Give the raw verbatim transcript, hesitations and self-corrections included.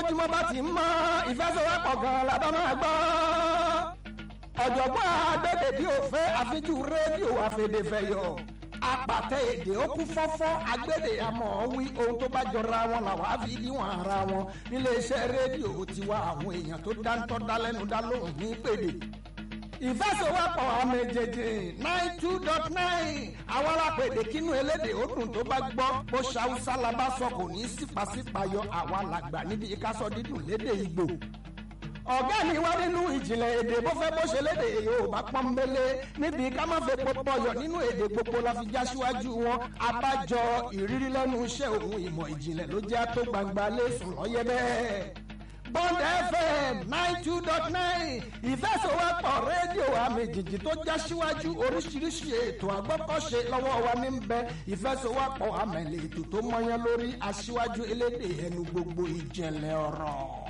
bójúmọ́ bá ti mọ́ ìfẹsẹ̀wọ́pọ̀ gan la bá máa gbọ́. ọ̀jọ̀gbọ́n agbẹ́dẹ̀ bí òfé àfijú rédíò àfẹ̀dẹ̀fẹ̀yọ̀ apàtẹ èdè ó kú fọ́fọ́ agbẹ́dẹ̀ àmọ́ wí ohun tó bá jọra wọn làwọn á fi díwọ̀n ara wọn níléeṣẹ́ rédíò tiwa àwọn èèyàn tó dáńtọ́ dálẹ́nu dá lóhùn ní pèdè ìfẹsẹ̀wọ́pọ̀ àmẹ́jẹjẹ nine two dot nine àwọn alápèdè kínú elédè ó dùn tó bá gbọ́ bó ṣàwùsá la bá sọ kò ní sípàsípàyọ àwa làgbà níbi ìkásọ dídùn lédè Ìgbò ọ̀gá mi wá nínú ìjìnlẹ̀ èdè bó fẹ́ bó ṣe lédè Yorùbá pọ́nbélé níbi ká má fẹ́ pọpọ yọ nínú èdè gbogbo la fi já síwájú wọn abájọ ìrírí lẹ́nu iṣẹ́ òun ìmọ̀ ìjìnlẹ̀ ló jẹ́ tó gbangba lẹ́sùn lọ́yẹ́ bẹ́ẹ̀. Bond F M nine two dot nine ìfẹsọ̀wọ́pọ̀ rédíò àmì jìjì tó já síwájú oríṣiríṣi ètò àgbọ́kọ̀ṣe lọ́wọ́ wa ní bẹ ìfẹsọ̀wọ́pọ̀ àmẹ̀lẹ̀ ètò tó mọyán lórí aṣíwájú elédè ẹnu gbogbo ìjẹ̀lẹ̀ ọ̀rọ̀.